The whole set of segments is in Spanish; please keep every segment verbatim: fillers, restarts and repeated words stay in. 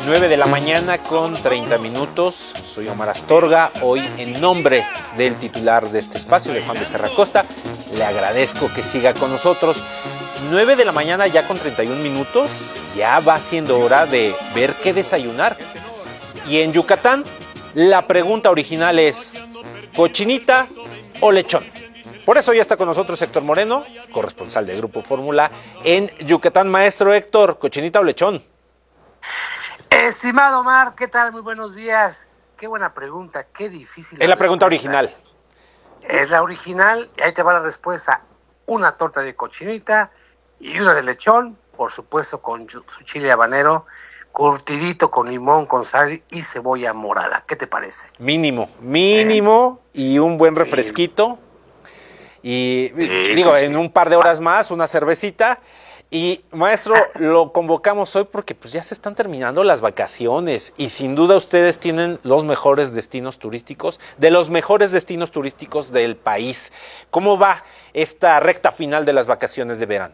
nueve de la mañana con treinta minutos. Soy Omar Astorga, hoy en nombre del titular de este espacio, de Juan Becerra Costa. Le agradezco que siga con nosotros. nueve de la mañana ya con treinta y un minutos, ya va siendo hora de ver qué desayunar. Y en Yucatán, la pregunta original es, ¿cochinita o lechón? Por eso ya está con nosotros Héctor Moreno, corresponsal del Grupo Fórmula en Yucatán. Maestro Héctor, ¿cochinita o lechón? Estimado Omar, ¿qué tal? Muy buenos días. Qué buena pregunta, qué difícil. Es la pregunta original. Es la original, y ahí te va la respuesta. Una torta de cochinita y una de lechón, por supuesto con su chile habanero, curtidito con limón, con sal y cebolla morada. ¿Qué te parece? Mínimo, mínimo, ¿Eh? Y un buen refresquito. Y sí, digo, sí, en sí. un par de horas más, una cervecita. Y maestro, lo convocamos hoy porque pues ya se están terminando las vacaciones y sin duda ustedes tienen los mejores destinos turísticos, de los mejores destinos turísticos del país. ¿Cómo va esta recta final de las vacaciones de verano?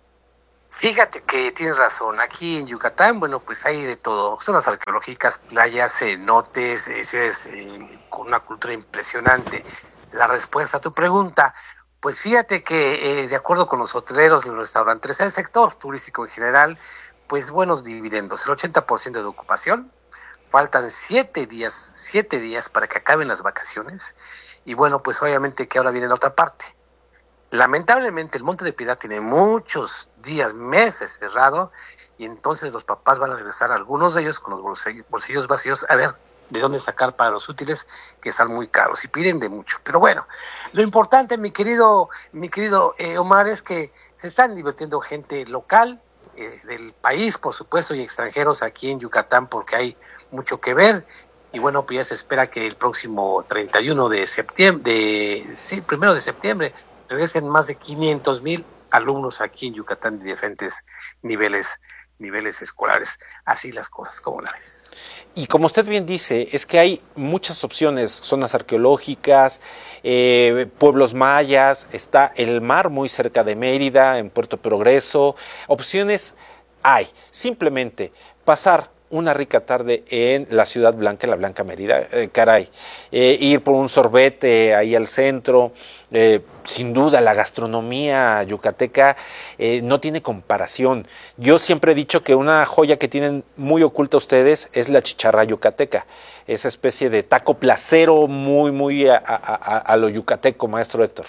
Fíjate que tienes razón, aquí en Yucatán, bueno, pues hay de todo, zonas arqueológicas, playas, cenotes, eh, ciudades eh, con una cultura impresionante. La respuesta a tu pregunta, pues fíjate que eh, de acuerdo con los hoteleros, los restaurantes, el sector turístico en general, pues buenos dividendos, el ochenta por ciento de ocupación, faltan siete días, siete días para que acaben las vacaciones, y bueno, pues obviamente que ahora viene la otra parte. Lamentablemente el Monte de Piedad tiene muchos días, meses cerrado, y entonces los papás van a regresar, algunos de ellos con los bolsillos, bolsillos vacíos, a ver de dónde sacar para los útiles que están muy caros y piden de mucho. Pero bueno, lo importante, mi querido, mi querido eh, Omar, es que se están divirtiendo gente local, eh, del país, por supuesto, y extranjeros aquí en Yucatán, porque hay mucho que ver. Y bueno, pues ya se espera que el próximo treinta y uno de septiembre, de, sí, primero de septiembre, regresen más de quinientos mil alumnos aquí en Yucatán de diferentes niveles niveles escolares. Así las cosas, ¿cómo la ves? Y como usted bien dice, es que hay muchas opciones, zonas arqueológicas, eh, pueblos mayas, está el mar muy cerca de Mérida, en Puerto Progreso, opciones hay, simplemente pasar una rica tarde en la Ciudad Blanca, en la Blanca Mérida, eh, caray, eh, ir por un sorbete ahí al centro, eh, sin duda la gastronomía yucateca eh, no tiene comparación. Yo siempre he dicho que una joya que tienen muy oculta ustedes es la chicharra yucateca, esa especie de taco placero muy, muy a, a, a, a lo yucateco, maestro Héctor.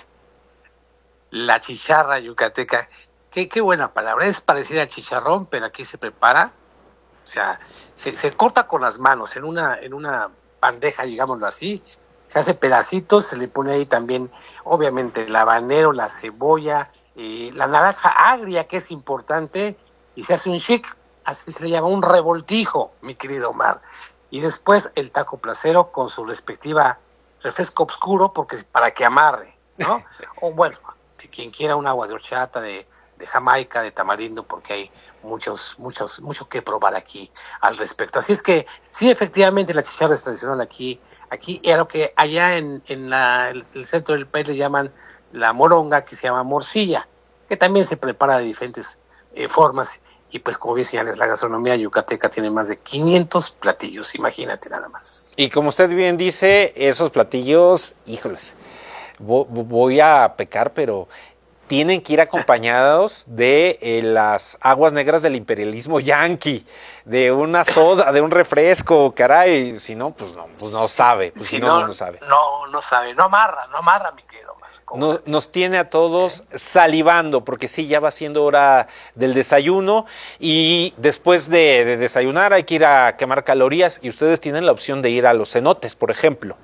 La chicharra yucateca, qué, qué buena palabra, es parecida al chicharrón, pero aquí se prepara. O sea, se, se corta con las manos en una en una bandeja, digámoslo así, se hace pedacitos, se le pone ahí también, obviamente, el habanero, la cebolla, eh, la naranja agria, que es importante, y se hace un chic, así se le llama, un revoltijo, mi querido Omar. Y después el taco placero con su respectiva refresco oscuro, porque para que amarre, ¿no? O bueno, si quien quiera un agua de horchata, de de Jamaica, de tamarindo, porque hay muchos, muchos, mucho que probar aquí al respecto. Así es que sí, efectivamente la chicharra es tradicional aquí, aquí era lo que allá en, en la, el, el centro del país le llaman la moronga, que se llama morcilla, que también se prepara de diferentes eh, formas, y pues como bien señalas, la gastronomía yucateca tiene más de quinientos platillos, imagínate nada más. Y como usted bien dice, esos platillos, híjoles, voy a pecar, pero tienen que ir acompañados de eh, las aguas negras del imperialismo yanqui, de una soda, de un refresco, caray, si no, pues no, pues no sabe, pues si, si no, no, no sabe. No, no sabe, no amarra, no amarra, mi querido. No, nos tiene a todos salivando, porque sí, ya va siendo hora del desayuno y después de, de desayunar hay que ir a quemar calorías y ustedes tienen la opción de ir a los cenotes, por ejemplo.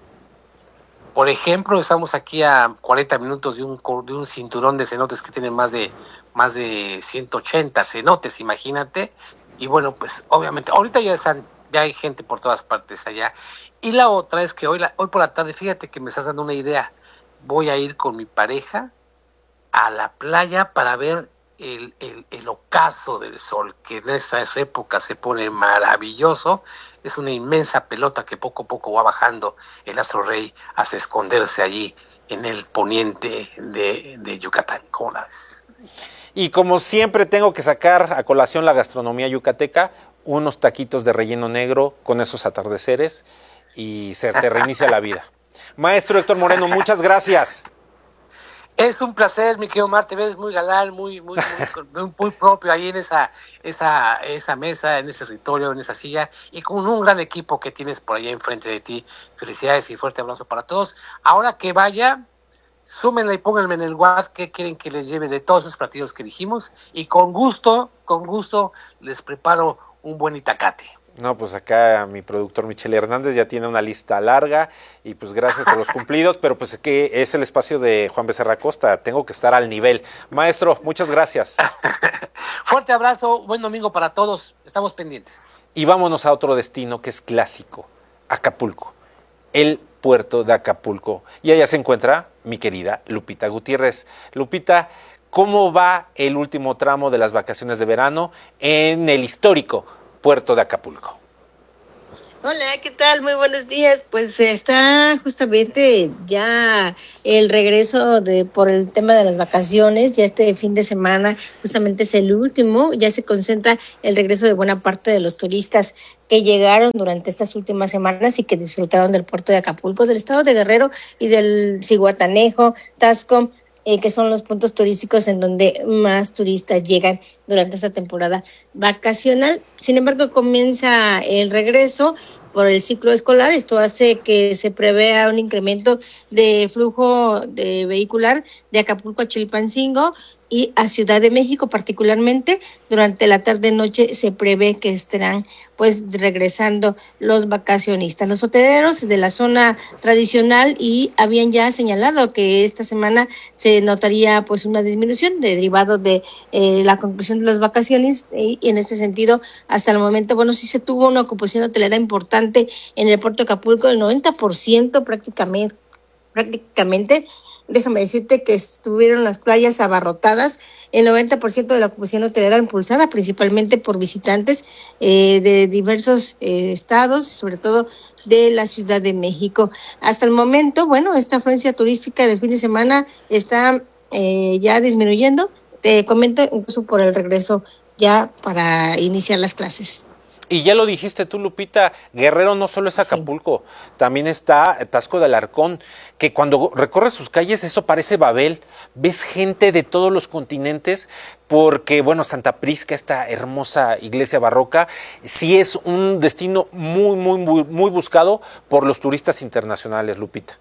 Por ejemplo, estamos aquí a cuarenta minutos de un de un cinturón de cenotes que tiene más de más de ciento ochenta cenotes, imagínate. Y bueno, pues obviamente, ahorita ya están, ya hay gente por todas partes allá. Y la otra es que hoy la, hoy por la tarde, fíjate que me estás dando una idea. Voy a ir con mi pareja a la playa para ver el, el, el ocaso del sol, que en estas épocas se pone maravilloso. Es una inmensa pelota que poco a poco va bajando el astro rey hasta esconderse allí en el poniente de, de Yucatán. ¿Cómo la ves? Y como siempre tengo que sacar a colación la gastronomía yucateca, unos taquitos de relleno negro con esos atardeceres y se te reinicia la vida. Maestro Héctor Moreno, muchas gracias. Es un placer, mi querido Omar, te ves muy galán, muy, muy, muy, muy propio ahí en esa, esa, esa mesa, en ese escritorio, en esa silla, y con un gran equipo que tienes por allá enfrente de ti. Felicidades y fuerte abrazo para todos. Ahora que vaya, súmenla y pónganme en el WhatsApp qué quieren que les lleve de todos esos platillos que dijimos, y con gusto, con gusto, les preparo un buen itacate. No, pues acá mi productor Michelle Hernández ya tiene una lista larga y pues gracias por los cumplidos, pero pues que es el espacio de Juan Becerra Costa, tengo que estar al nivel. Maestro, muchas gracias. Fuerte abrazo, buen domingo para todos, estamos pendientes. Y vámonos a otro destino que es clásico, Acapulco, el puerto de Acapulco. Y allá se encuentra mi querida Lupita Gutiérrez. Lupita, ¿cómo va el último tramo de las vacaciones de verano en el histórico puerto de Acapulco? Hola, ¿qué tal? Muy buenos días. Pues está justamente ya el regreso de por el tema de las vacaciones, ya este fin de semana justamente es el último, ya se concentra el regreso de buena parte de los turistas que llegaron durante estas últimas semanas y que disfrutaron del puerto de Acapulco, del estado de Guerrero y del Zihuatanejo, Taxco, Eh, que son los puntos turísticos en donde más turistas llegan durante esta temporada vacacional. Sin embargo, comienza el regreso por el ciclo escolar. Esto hace que se prevea un incremento de flujo de vehicular de Acapulco a Chilpancingo y a Ciudad de México particularmente. Durante la tarde-noche se prevé que estarán pues regresando los vacacionistas. Los hoteleros de la zona tradicional y habían ya señalado que esta semana se notaría pues una disminución derivado de eh, la conclusión de las vacaciones y, y en ese sentido hasta el momento, bueno, sí se tuvo una ocupación hotelera importante en el puerto de Acapulco, el noventa por ciento prácticamente, prácticamente déjame decirte que estuvieron las playas abarrotadas, el noventa por ciento de la ocupación hotelera impulsada principalmente por visitantes eh, de diversos eh, estados, sobre todo de la Ciudad de México. Hasta el momento, bueno, esta afluencia turística del fin de semana está eh, ya disminuyendo, te comento incluso por el regreso ya para iniciar las clases. Y ya lo dijiste tú, Lupita, Guerrero no solo es Acapulco, sí. También está Taxco de Alarcón, que cuando recorres sus calles eso parece Babel, ves gente de todos los continentes, porque bueno, Santa Prisca, esta hermosa iglesia barroca, sí es un destino muy, muy, muy, muy buscado por los turistas internacionales, Lupita.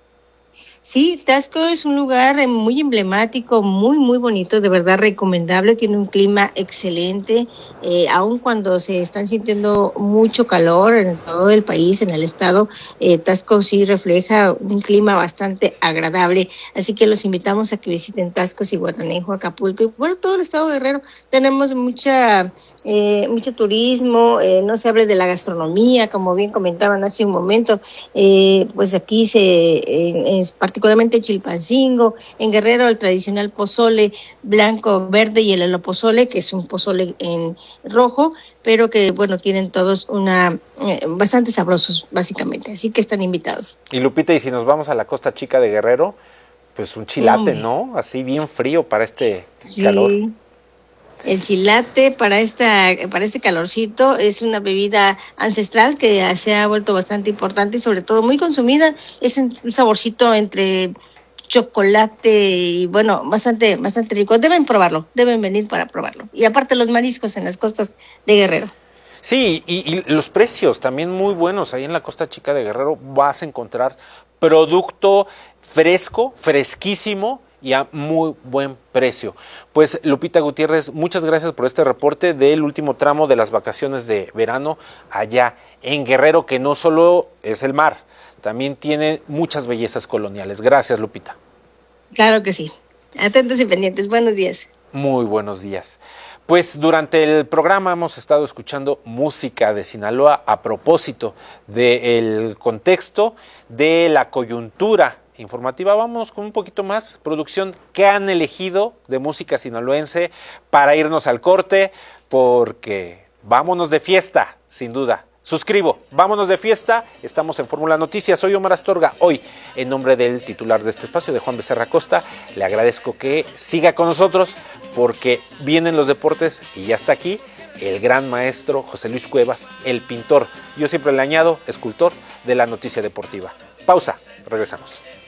Sí, Taxco es un lugar muy emblemático, muy, muy bonito, de verdad recomendable, tiene un clima excelente, eh, aun cuando se están sintiendo mucho calor en todo el país, en el estado, eh, Taxco sí refleja un clima bastante agradable, así que los invitamos a que visiten Taxco, Zihuatanejo, Acapulco y bueno, todo el estado de Guerrero. Tenemos mucha... Eh, mucho turismo, eh, no se hable de la gastronomía, como bien comentaban hace un momento, eh, pues aquí se, eh, es particularmente Chilpancingo, en Guerrero el tradicional pozole blanco, verde y el elopozole, que es un pozole en rojo, pero que bueno, tienen todos una, eh, bastante sabrosos básicamente, así que están invitados. Y Lupita, y si nos vamos a la Costa Chica de Guerrero, pues un chilate, Hombre. ¿no? Así bien frío para este sí. calor. El chilate para esta para este calorcito es una bebida ancestral que se ha vuelto bastante importante y sobre todo muy consumida. Es un saborcito entre chocolate y bueno, bastante bastante rico. Deben probarlo, deben venir para probarlo. Y aparte los mariscos en las costas de Guerrero. Sí, y, y los precios también muy buenos. Ahí en la Costa Chica de Guerrero vas a encontrar producto fresco, fresquísimo, y a muy buen precio. Pues Lupita Gutiérrez, muchas gracias por este reporte del último tramo de las vacaciones de verano allá en Guerrero, que no solo es el mar, también tiene muchas bellezas coloniales. Gracias, Lupita. Claro que sí. Atentos y pendientes. Buenos días. Muy buenos días. Pues durante el programa hemos estado escuchando música de Sinaloa a propósito del contexto de la coyuntura informativa. Vamos con un poquito más producción que han elegido de música sinaloense para irnos al corte, porque vámonos de fiesta, sin duda, suscribo. Vámonos de fiesta. Estamos en Fórmula Noticias. Soy Omar Astorga. Hoy, en nombre del titular de este espacio, de Juan Becerra Costa, le agradezco que siga con nosotros porque vienen los deportes y ya está aquí el gran maestro José Luis Cuevas, el pintor. Yo siempre le añado, escultor de la noticia deportiva. Pausa. Regresamos.